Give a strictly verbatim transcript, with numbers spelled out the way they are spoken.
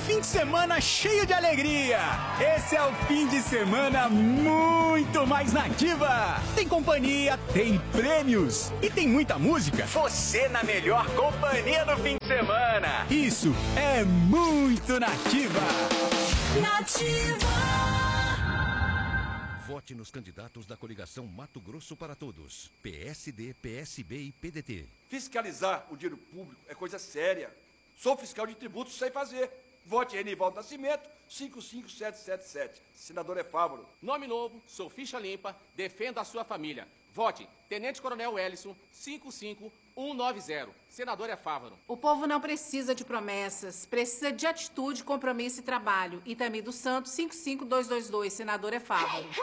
fim de semana cheio de alegria. Esse é o fim de semana muito mais nativa. Tem companhia, tem prêmios e tem muita música. Você na melhor companhia do fim de semana. Isso é muito nativa. Nativa. Vote nos candidatos da coligação Mato Grosso para Todos. P S D, P S B e P D T. Fiscalizar o dinheiro público é coisa séria. Sou fiscal de tributos, sei fazer. Vote Renivaldo Nascimento, cinco cinco sete sete sete. Senador é Fávaro. Nome novo, sou ficha limpa, defenda a sua família. Vote Tenente Coronel Ellison, cinco cinco um nove zero. Senador é Fávaro. O povo não precisa de promessas, precisa de atitude, compromisso e trabalho. Itami dos Santos, cinco cinco dois dois dois. Senador é Fávaro.